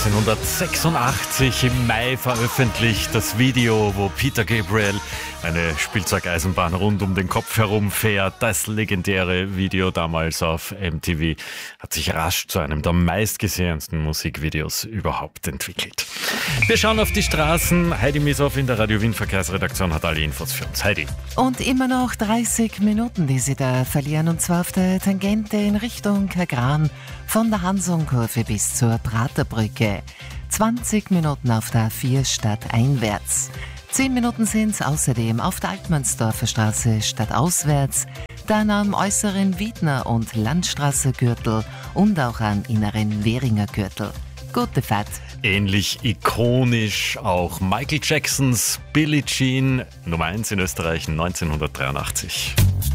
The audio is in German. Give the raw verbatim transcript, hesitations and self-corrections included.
neunzehnhundertsechsundachtzig im Mai veröffentlicht, das Video, wo Peter Gabriel eine Spielzeugeisenbahn rund um den Kopf herum fährt. Das legendäre Video damals auf M T V hat sich rasch zu einem der meistgesehensten Musikvideos überhaupt entwickelt. Wir schauen auf die Straßen. Heidi Mieshoff in der Radio Wien Verkehrsredaktion hat alle Infos für uns. Heidi. Und immer noch dreißig Minuten, die Sie da verlieren, und zwar auf der Tangente in Richtung Kagran von der Hansonkurve bis zur Praterbrücke. zwanzig Minuten auf der A vier stadteinwärts. zehn Minuten sind es außerdem auf der Altmannsdorfer Straße stadtauswärts, dann am äußeren Wiedner- und Landstraße-Gürtel und auch am inneren Währinger Gürtel. Gute Fahrt. Ähnlich ikonisch auch Michael Jacksons Billie Jean, Nummer eins in Österreich neunzehnhundertdreiundachtzig.